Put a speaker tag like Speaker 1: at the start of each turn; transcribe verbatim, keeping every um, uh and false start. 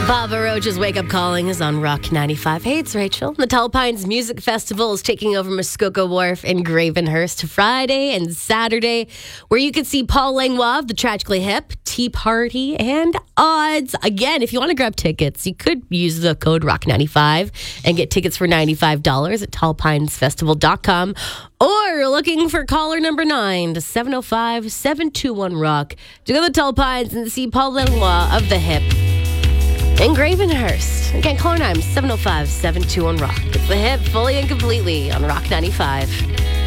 Speaker 1: Baba Roach's Wake Up Calling is on Rock ninety-five. Hey, it's Rachel. The Talepines Music Festival is taking over Muskoka Wharf in Gravenhurst Friday and Saturday, where you can see Paul Langlois of the Tragically Hip, Tea Party, and Odds. Again, if you want to grab tickets, you could use the code Rock ninety-five and get tickets for ninety-five dollars at talepines festival dot com. Or looking for caller number nine to seven oh five, seven two one, ROCK to go to the Talepines and see Paul Langlois of the Hip in Gravenhurst. Again, caller nine, seven oh five, seven two one, ROCK. It's the Hip, fully and completely on Rock ninety-five.